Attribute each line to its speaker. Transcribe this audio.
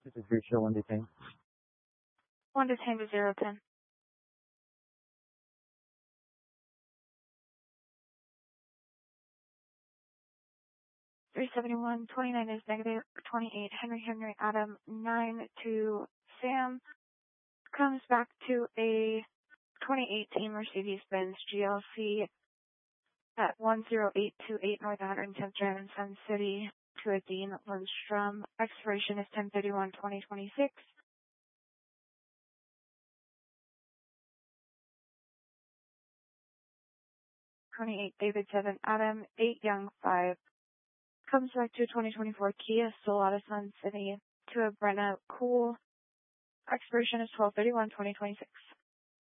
Speaker 1: This is Rachel one detain.
Speaker 2: 1 detained to 010. $371, 29 is negative, 28, Henry, Adam, 9 to Sam, comes back to a 2018 Mercedes-Benz GLC at 10828 North 110th Drive in Sun City to a Dean Lindstrom. Expiration is 10/31/2026. $28 David 7 Adam 8 Young 5 comes back to a 2024 Kia still out of Sun City to a Brenna Cool. Expiration is 12/31/2026.